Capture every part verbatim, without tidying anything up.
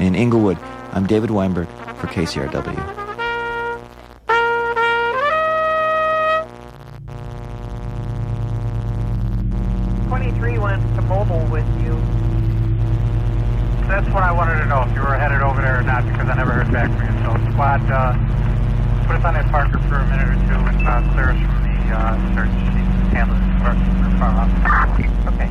In Inglewood, I'm David Weinberg for K C R W. twenty-three went to Mobile with you. That's what I wanted to know, if you were headed over there or not, because I never heard back from you. So squad, uh, put us on that Parker for a minute or two and uh, clear us from the uh, search. Handle it for far off. Okay.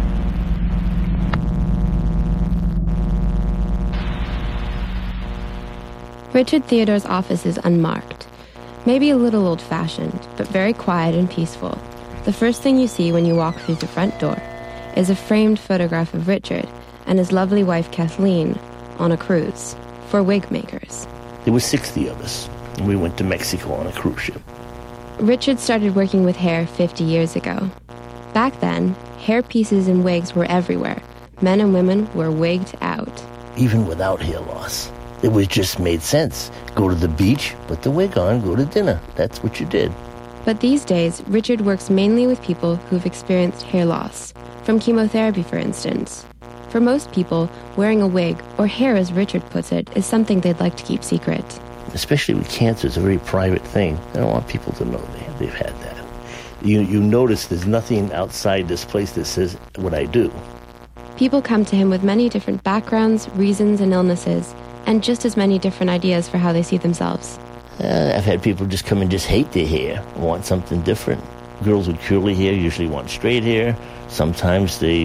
Richard Theodore's office is unmarked. Maybe a little old-fashioned, but very quiet and peaceful. The first thing you see when you walk through the front door is a framed photograph of Richard and his lovely wife Kathleen on a cruise for wig makers. There were sixty of us, and we went to Mexico on a cruise ship. Richard started working with hair fifty years ago. Back then, hair pieces and wigs were everywhere. Men and women were wigged out. Even without hair loss. It was just made sense. Go to the beach, put the wig on, go to dinner. That's what you did. But these days, Richard works mainly with people who've experienced hair loss, from chemotherapy, for instance. For most people, wearing a wig, or hair as Richard puts it, is something they'd like to keep secret. Especially with cancer, it's a very private thing. I don't want people to know they, they've had that. You, you notice there's nothing outside this place that says what I do. People come to him with many different backgrounds, reasons, and illnesses, and just as many different ideas for how they see themselves. Uh, I've had people just come and just hate their hair, want something different. Girls with curly hair usually want straight hair. Sometimes they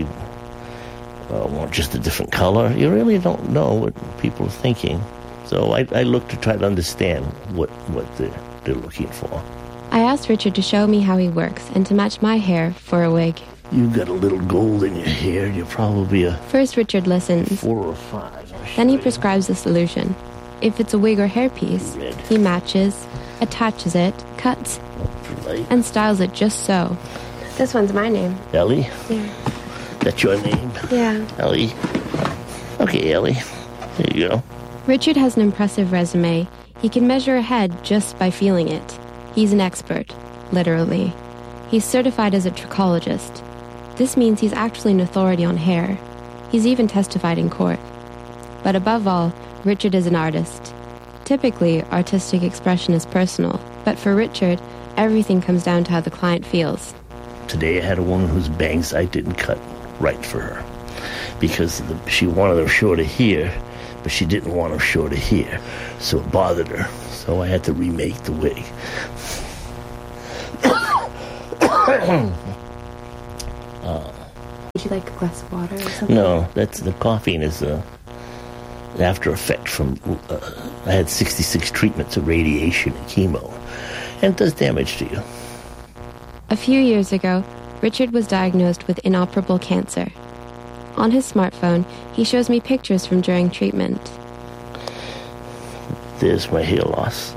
uh, want just a different color. You really don't know what people are thinking. So I, I look to try to understand what, what they're, they're looking for. I asked Richard to show me how he works and to match my hair for a wig. You've got a little gold in your hair. You're probably a... First, Richard listens. Four or five. Then he prescribes the solution. If it's a wig or hairpiece, Red. he matches, attaches it, cuts, and styles it just so. This one's my name. Ellie? Yeah. That's your name? Yeah. Ellie. Okay, Ellie. There you go. Richard has an impressive resume. He can measure a head just by feeling it. He's an expert, literally. He's certified as a trichologist. This means he's actually an authority on hair. He's even testified in court. But above all, Richard is an artist. Typically, artistic expression is personal, but for Richard, everything comes down to how the client feels. Today I had a woman whose bangs I didn't cut right for her because the, she wanted them shorter here, but she didn't want them shorter here, so it bothered her. So I had to remake the wig. uh, Would you like a glass of water or something? No, that's the coughing is a after effect from. Uh, I had sixty-six treatments of radiation and chemo, and it does damage to you. A few years ago, Richard was diagnosed with inoperable cancer. On his smartphone, he shows me pictures from during treatment. There's my hair loss.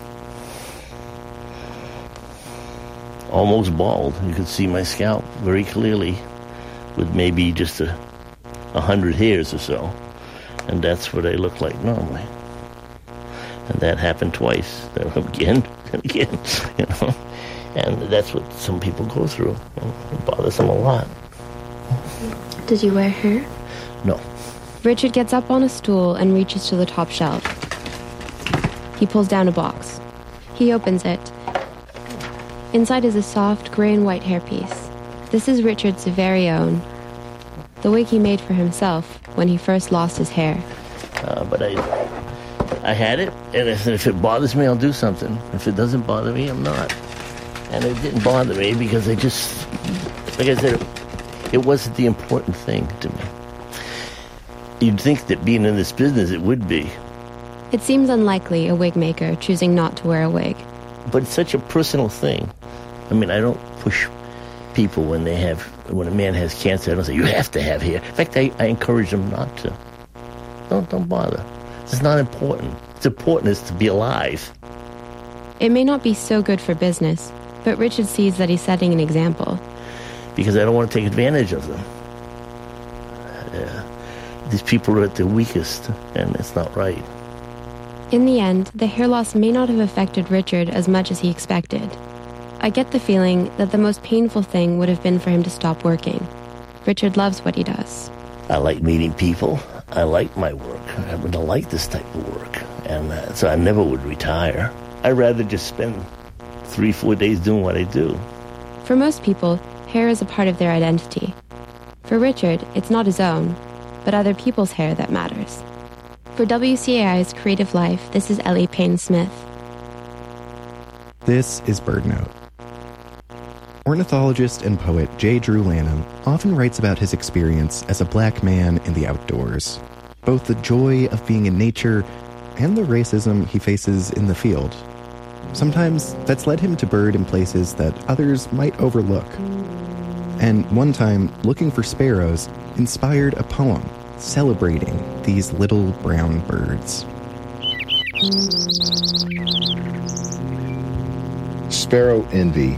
Almost bald. You could see my scalp very clearly with maybe just a, a hundred hairs or so. And that's what I look like normally. And that happened twice. Then again, and again, you know. And that's what some people go through. It bothers them a lot. Did you wear hair? No. Richard gets up on a stool and reaches to the top shelf. He pulls down a box. He opens it. Inside is a soft gray and white hairpiece. This is Richard's very own. The wig he made for himself when he first lost his hair. Uh, but I I had it, and I said, if it bothers me, I'll do something. If it doesn't bother me, I'm not. And it didn't bother me because I just, like I said, it wasn't the important thing to me. You'd think that being in this business, it would be. It seems unlikely a wig maker choosing not to wear a wig. But it's such a personal thing. I mean, I don't push people when they have, when a man has cancer. I don't say, you have to have hair. In fact, I, I encourage them not to. Don't, don't bother. It's not important. What's important is to be alive. It may not be so good for business, but Richard sees that he's setting an example. Because I don't want to take advantage of them. Uh, these people are at their weakest, and it's not right. In the end, the hair loss may not have affected Richard as much as he expected. I get the feeling that the most painful thing would have been for him to stop working. Richard loves what he does. I like meeting people. I like my work. I happen to like this type of work. And uh, so I never would retire. I'd rather just spend three, four days doing what I do. For most people, hair is a part of their identity. For Richard, it's not his own, but other people's hair that matters. For W C A I's Creative Life, this is Ellie Payne-Smith. This is BirdNote. Ornithologist and poet J. Drew Lanham often writes about his experience as a black man in the outdoors, both the joy of being in nature and the racism he faces in the field. Sometimes that's led him to bird in places that others might overlook. And one time, looking for sparrows inspired a poem celebrating these little brown birds. Sparrow Envy.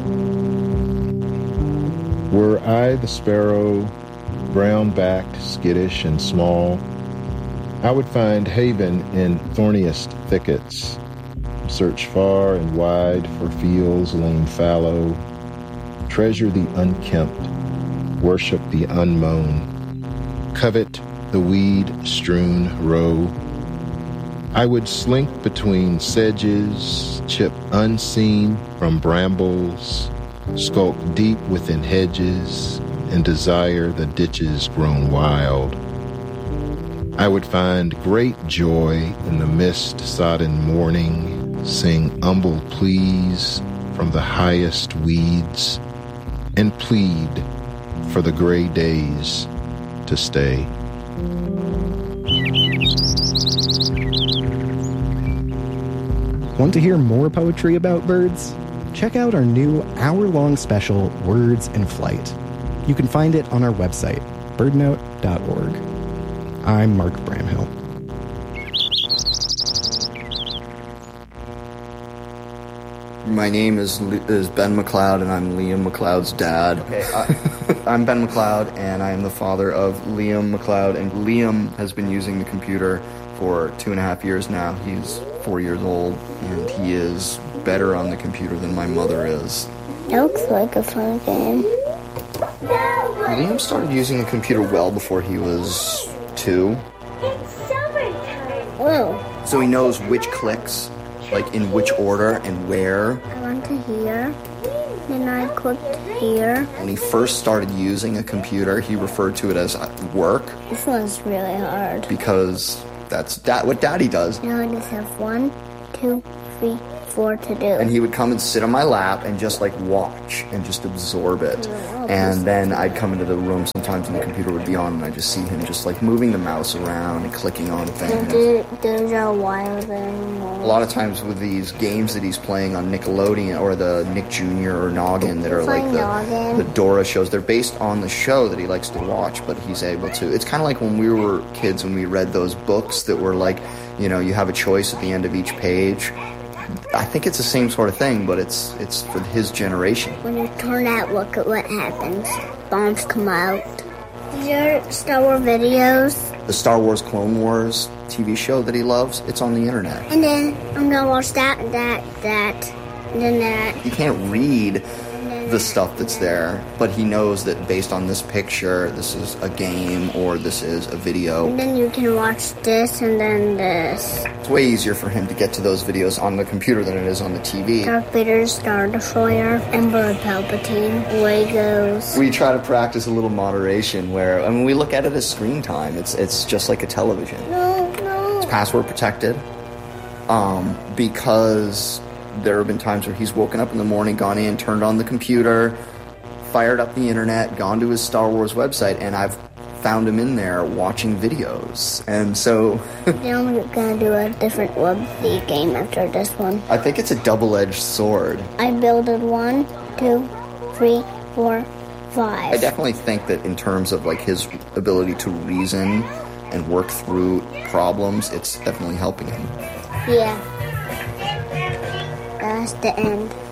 Were I the sparrow, brown-backed, skittish, and small, I would find haven in thorniest thickets, search far and wide for fields lain fallow, treasure the unkempt, worship the unmown, covet the weed-strewn row. I would slink between sedges, chip unseen from brambles, skulk deep within hedges, and desire the ditches grown wild. I would find great joy in the mist-sodden morning, sing humble pleas from the highest weeds, and plead for the gray days to stay. Want to hear more poetry about birds? Check out our new hour-long special, Words in Flight. You can find it on our website, bird note dot org. I'm Mark Bramhill. My name is is Ben McLeod, and I'm Liam McLeod's dad. Okay, I, I'm Ben McLeod, and I am the father of Liam McLeod. And Liam has been using the computer for two and a half years now. He's four years old, and he is better on the computer than my mother is. It looks like a fun game. Liam started using the computer well before he was two. It's summertime. Whoa. So he knows which clicks, like in which order and where. I went to here, then I clicked here. When he first started using a computer, he referred to it as work. This one's really hard. Because that's da- what Daddy does. Now I just have one, two, three, four to do. And he would come and sit on my lap and just like watch and just absorb it. And then I'd come into the room sometimes and the computer would be on and I'd just see him just like moving the mouse around and clicking on things. Those are wild animals. A lot of times with these games that he's playing on Nickelodeon or the Nick Junior or Noggin that are like the, the Dora shows, they're based on the show that he likes to watch, but he's able to. It's kind of like when we were kids when we read those books that were like, you know, you have a choice at the end of each page. I think it's the same sort of thing, but it's it's for his generation. When you turn out, look at what happens. Bombs come out. These are Star Wars videos. The Star Wars Clone Wars T V show that he loves, it's on the internet. And then I'm going to watch that, that, that, and then that. He can't read the stuff that's there, but he knows that based on this picture, this is a game or this is a video. And then you can watch this and then this. It's way easier for him to get to those videos on the computer than it is on the T V. Darth Vader, Star Destroyer, Emperor Palpatine, Legos. We try to practice a little moderation where, I mean, we look at it as screen time. It's it's just like a television. No, no. It's password protected um, because there have been times where he's woken up in the morning, gone in, turned on the computer, fired up the internet, gone to his Star Wars website, and I've found him in there watching videos. And so Now I'm going to do a different web V game after this one. I think it's a double-edged sword. I builded one, two, three, four, five. I definitely think that in terms of like his ability to reason and work through problems, it's definitely helping him. Yeah. That's the end.